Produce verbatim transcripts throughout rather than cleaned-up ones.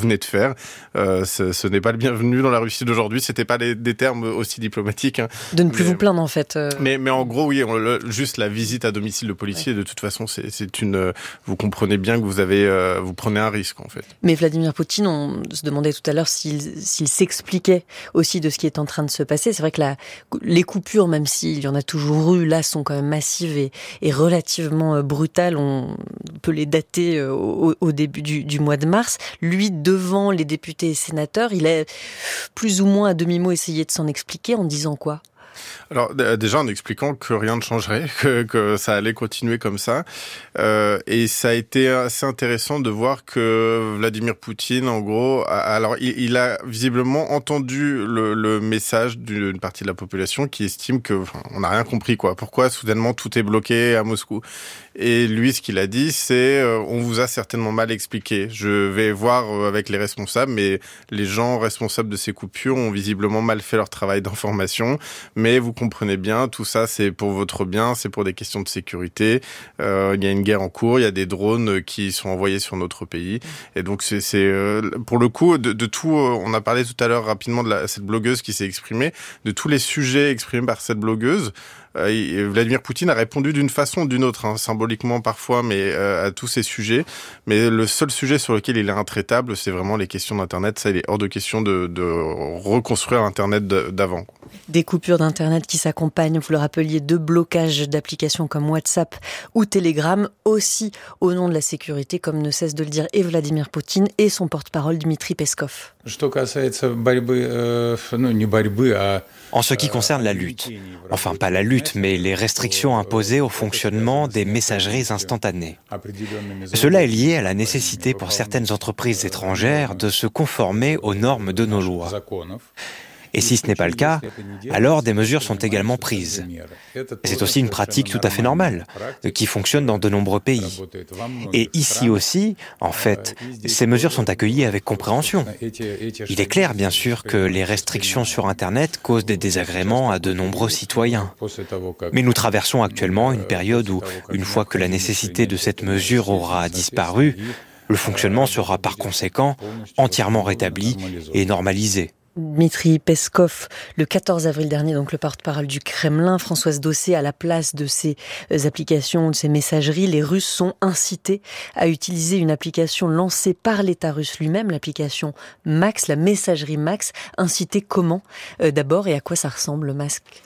venez de faire. Euh, ce, ce n'est pas le bienvenu dans la Russie d'aujourd'hui. C'était pas des, des termes aussi diplomatiques. Hein. De ne plus mais, vous plaindre en fait. Euh... Mais, mais en gros, oui, on, le, juste la visite à domicile de policier, ouais. de toute façon, c'est, c'est une. Vous comprenez bien que vous avez, euh, vous prenez un risque en fait. Mais Vladimir Poutine, on se demandait tout à l'heure s'il, s'il s'expliquait aussi de ce qui est en train de se passer. C'est vrai que la, les coupures, même s'il y en a toujours eu, là, sont quand même massives et, et relativement brutales. On peut les dater au, au début du, du mois de mars. Lui, devant les députés et sénateurs, il a plus ou moins à demi-mot essayé de s'en expliquer en disant quoi ? Alors déjà en expliquant que rien ne changerait, que, que ça allait continuer comme ça. Euh, et ça a été assez intéressant de voir que Vladimir Poutine, en gros, a, alors il, il a visiblement entendu le, le message d'une partie de la population qui estime que enfin, on n'a rien compris quoi. Pourquoi soudainement tout est bloqué à Moscou ? Et lui, ce qu'il a dit, c'est euh, on vous a certainement mal expliqué. Je vais voir euh, avec les responsables, mais les gens responsables de ces coupures ont visiblement mal fait leur travail d'information. Mais vous comprenez bien, tout ça, c'est pour votre bien, c'est pour des questions de sécurité. Euh, il y a une guerre en cours, il y a des drones qui sont envoyés sur notre pays. Et donc, c'est, c'est euh, pour le coup, de, de tout, euh, on a parlé tout à l'heure rapidement de la, cette blogueuse qui s'est exprimée, de tous les sujets exprimés par cette blogueuse. Euh, Vladimir Poutine a répondu d'une façon ou d'une autre, hein, symboliquement parfois, mais euh, à tous ces sujets. Mais le seul sujet sur lequel il est intraitable, c'est vraiment les questions d'Internet. Ça, il est hors de question de, de reconstruire l'Internet d'avant. Des coupures d'Internet qui s'accompagnent, vous le rappeliez, de blocages d'applications comme WhatsApp ou Telegram, aussi au nom de la sécurité, comme ne cesse de le dire et Vladimir Poutine et son porte-parole Dmitri Peskov. En ce qui concerne la lutte, enfin pas la lutte, mais les restrictions imposées au fonctionnement des messageries instantanées. Cela est lié à la nécessité pour certaines entreprises étrangères de se conformer aux normes de nos lois. Et si ce n'est pas le cas, alors des mesures sont également prises. C'est aussi une pratique tout à fait normale, qui fonctionne dans de nombreux pays. Et ici aussi, en fait, ces mesures sont accueillies avec compréhension. Il est clair, bien sûr, que les restrictions sur Internet causent des désagréments à de nombreux citoyens. Mais nous traversons actuellement une période où, une fois que la nécessité de cette mesure aura disparu, le fonctionnement sera par conséquent entièrement rétabli et normalisé. Dmitri Peskov, le quatorze avril dernier, donc le porte-parole du Kremlin, Françoise Dossé, à la place de ces applications, de ces messageries, les Russes sont incités à utiliser une application lancée par l'État russe lui-même, l'application Max, la messagerie Max. Incité comment euh, d'abord et à quoi ça ressemble, Max ?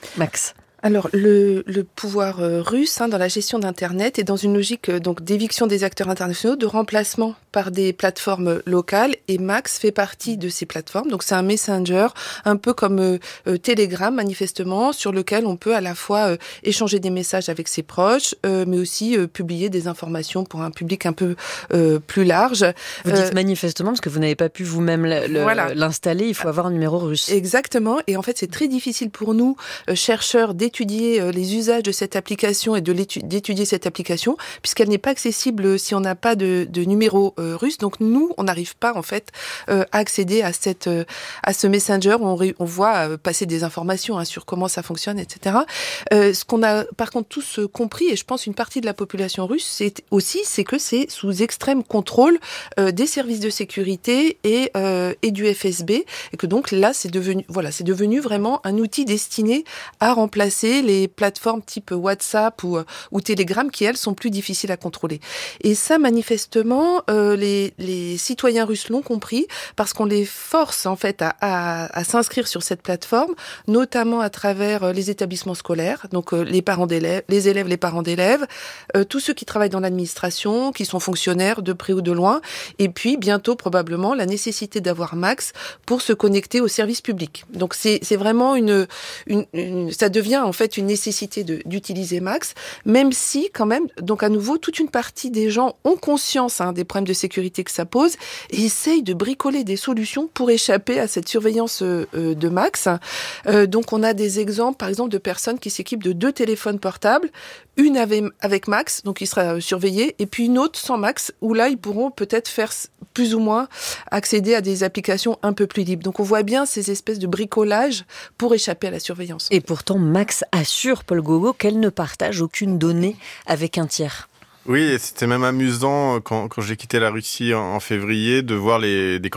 Alors, le, le pouvoir euh, russe hein, dans la gestion d'Internet est dans une logique euh, donc d'éviction des acteurs internationaux, de remplacement par des plateformes locales, et Max fait partie de ces plateformes. Donc, c'est un messenger, un peu comme euh, euh, Telegram, manifestement, sur lequel on peut à la fois euh, échanger des messages avec ses proches, euh, mais aussi euh, publier des informations pour un public un peu euh, plus large. Vous dites euh, manifestement, parce que vous n'avez pas pu vous-même le, voilà. l'installer, il faut avoir un numéro russe. Exactement, et en fait, c'est très difficile pour nous, euh, chercheurs, d'étudier les usages de cette application et de d'étudier cette application, puisqu'elle n'est pas accessible si on n'a pas de, de numéro euh, russe. Donc nous, on n'arrive pas en fait euh, à accéder à cette euh, à ce messenger. On, on voit euh, passer des informations hein, sur comment ça fonctionne, et cetera. Euh, ce qu'on a par contre tous compris, et je pense une partie de la population russe, c'est aussi c'est que c'est sous extrême contrôle euh, des services de sécurité et euh, et du F S B, et que donc là c'est devenu voilà c'est devenu vraiment un outil destiné à remplacer les plateformes type WhatsApp ou, ou Telegram qui, elles, sont plus difficiles à contrôler. Et ça, manifestement, euh, les, les citoyens russes l'ont compris parce qu'on les force, en fait, à, à, à s'inscrire sur cette plateforme, notamment à travers les établissements scolaires, donc euh, les parents d'élèves, les élèves, les parents d'élèves, euh, tous ceux qui travaillent dans l'administration, qui sont fonctionnaires de près ou de loin, et puis, bientôt, probablement, la nécessité d'avoir Max pour se connecter au service public. Donc, c'est, c'est vraiment une, une, une... ça devient en fait une nécessité de, d'utiliser Max, même si quand même, donc à nouveau, toute une partie des gens ont conscience hein, des problèmes de sécurité que ça pose et essayent de bricoler des solutions pour échapper à cette surveillance euh, de Max. Euh, donc on a des exemples, par exemple, de personnes qui s'équipent de deux téléphones portables, une avec, avec Max, donc il sera surveillé, et puis une autre sans Max, où là ils pourront peut-être faire plus ou moins accéder à des applications un peu plus libres. Donc on voit bien ces espèces de bricolage pour échapper à la surveillance. Et pourtant, Max assure, Paul Gogo, qu'elle ne partage aucune donnée avec un tiers. Oui, et c'était même amusant quand, quand j'ai quitté la Russie en, en février de voir les, des